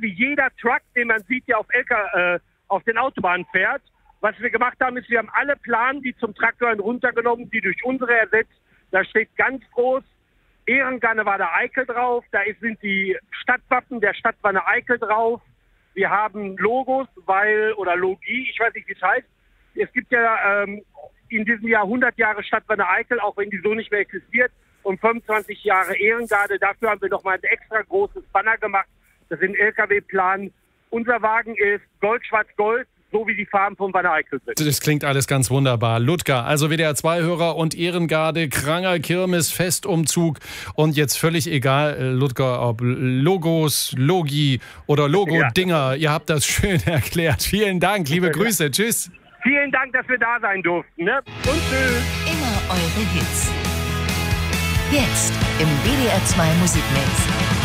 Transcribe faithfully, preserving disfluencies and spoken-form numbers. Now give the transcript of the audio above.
wie jeder Truck, den man sieht, der auf, L K, äh, auf den Autobahnen fährt. Was wir gemacht haben, ist, wir haben alle Planen, die zum Traktor runtergenommen, die durch unsere ersetzt. Da steht ganz groß Ehrengarnewader Eickel drauf. Da sind die Stadtwappen der Stadt Wanne Eickel drauf. Wir haben Logos, weil, oder Logie, ich weiß nicht, wie es heißt. Es gibt ja ähm, in diesem Jahr hundert Jahre Stadt Wanne Eickel, auch wenn die so nicht mehr existiert, und fünfundzwanzig Jahre Ehrengarde. Dafür haben wir nochmal ein extra großes Banner gemacht. Das sind L K W-Plan. Unser Wagen ist Gold-Schwarz-Gold, so wie die Farben von Wanne Eickel sind. Das klingt alles ganz wunderbar. Ludger, also W D R zwei Hörer und Ehrengarde, Kranger Kirmes, Festumzug und jetzt völlig egal, Ludger, ob Logos, Logi oder Logo-Dinger. Ja. Ihr habt das schön erklärt. Vielen Dank, liebe Grüße. Tschüss. Vielen Dank, dass wir da sein durften. Ne? Und tschüss. Immer eure Hits. Jetzt im W D R zwei Musikmix.